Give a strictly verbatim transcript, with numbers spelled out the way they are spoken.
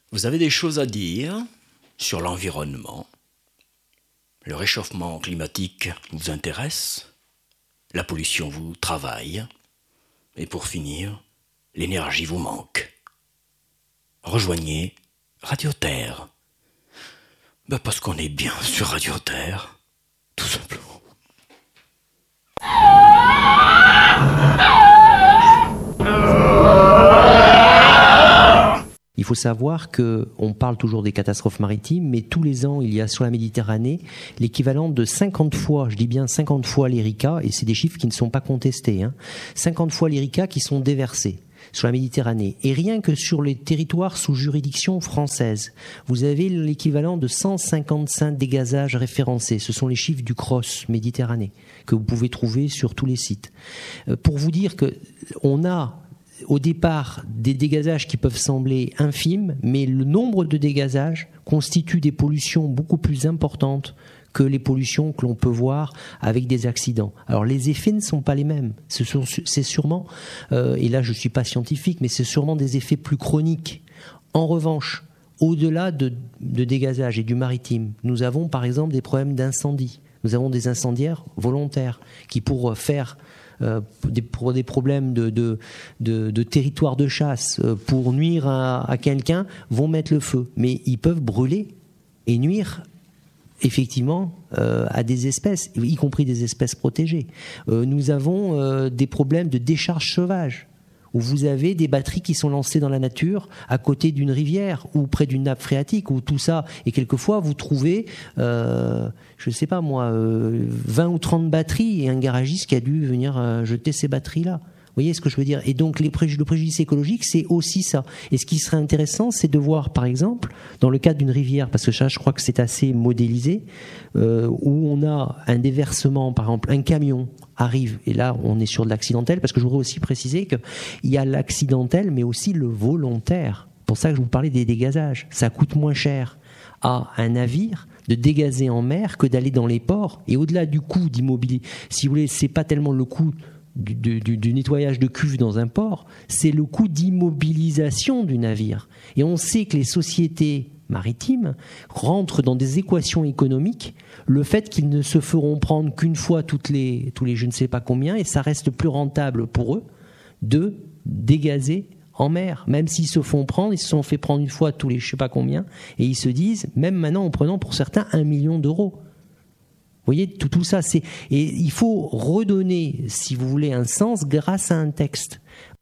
Vous avez des choses à dire sur l'environnement. Le réchauffement climatique vous intéresse. La pollution vous travaille. Et pour finir, l'énergie vous manque. Rejoignez Radio Terre. Ben parce qu'on est bien sur Radio Terre, tout simplement. Il faut savoir qu'on parle toujours des catastrophes maritimes, mais tous les ans, il y a sur la Méditerranée l'équivalent de cinquante fois, je dis bien cinquante fois l'Erika, et c'est des chiffres qui ne sont pas contestés, hein, cinquante fois l'Erika qui sont déversés sur la Méditerranée. Et rien que sur les territoires sous juridiction française, vous avez l'équivalent de cent cinquante-cinq dégazages référencés. Ce sont les chiffres du Cross Méditerranée que vous pouvez trouver sur tous les sites. Euh, pour vous dire que on a au départ des dégazages qui peuvent sembler infimes, mais le nombre de dégazages constitue des pollutions beaucoup plus importantes que les pollutions que l'on peut voir avec des accidents. Alors les effets ne sont pas les mêmes. Ce sont, c'est sûrement, euh, et là je ne suis pas scientifique, mais c'est sûrement des effets plus chroniques. En revanche, au-delà de, de dégazage et du maritime, nous avons par exemple des problèmes d'incendie. Nous avons des incendiaires volontaires qui, pour faire Euh, pour des problèmes de, de, de, de territoire de chasse, euh, pour nuire à, à quelqu'un, vont mettre le feu. Mais ils peuvent brûler et nuire effectivement euh, à des espèces, y compris des espèces protégées. Euh, nous avons euh, des problèmes de décharge sauvage, où vous avez des batteries qui sont lancées dans la nature à côté d'une rivière ou près d'une nappe phréatique, où tout ça, et quelquefois vous trouvez, euh, je ne sais pas moi, euh, vingt ou trente batteries et un garagiste qui a dû venir euh, jeter ces batteries-là. Vous voyez ce que je veux dire ? Et donc les préju- le préjudice écologique, c'est aussi ça. Et ce qui serait intéressant, c'est de voir, par exemple, dans le cas d'une rivière, parce que ça, je crois que c'est assez modélisé, euh, où on a un déversement, par exemple, un camion arrive, et là, on est sur de l'accidentel, parce que je voudrais aussi préciser qu'il y a l'accidentel, mais aussi le volontaire. C'est pour ça que je vous parlais des dégazages. Ça coûte moins cher à un navire de dégazer en mer que d'aller dans les ports. Et au-delà du coût d'immobilier, si vous voulez, c'est pas tellement le coût Du, du, du nettoyage de cuves dans un port, c'est le coût d'immobilisation du navire. Et on sait que les sociétés maritimes rentrent dans des équations économiques le fait qu'ils ne se feront prendre qu'une fois toutes les, tous les je ne sais pas combien, et ça reste plus rentable pour eux de dégazer en mer. Même s'ils se font prendre, ils se sont fait prendre une fois tous les je ne sais pas combien, et ils se disent, même maintenant en prenant pour certains un million d'euros. Vous voyez, tout, tout ça, c'est... Et il faut redonner, si vous voulez, un sens grâce à un texte.